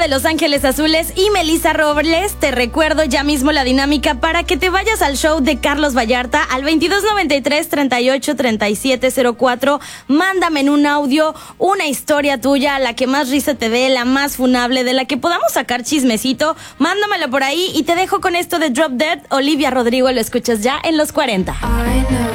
de Los Ángeles Azules y Melissa Robles. Te recuerdo ya mismo la dinámica para que te vayas al show de Carlos Vallarta al 2293-383704. Mándame en un audio una historia tuya, la que más risa te dé, la más funable, de la que podamos sacar chismecito. Mándamelo por ahí y te dejo con esto de Drop Dead, Olivia Rodrigo. Lo escuchas ya en Los 40.